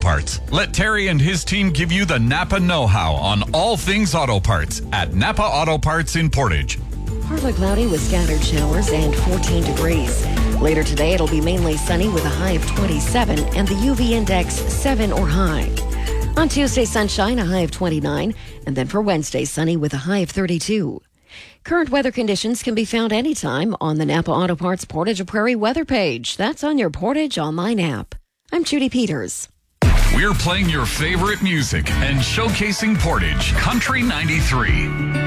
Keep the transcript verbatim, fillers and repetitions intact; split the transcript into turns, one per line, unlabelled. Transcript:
Parts. Let Terry and his team give you the Napa know-how on all things auto parts at Napa Auto Parts in Portage.
Partly cloudy with scattered showers and fourteen degrees. Later today, it'll be mainly sunny with a high of twenty-seven and the U V index seven or high. On Tuesday, sunshine, a high of twenty-nine, and then for Wednesday, sunny with a high of thirty-two. Current weather conditions can be found anytime on the Napa Auto Parts Portage Prairie weather page. That's on your Portage online app. I'm Judy Peters.
We're playing your favorite music and showcasing Portage Country ninety-three.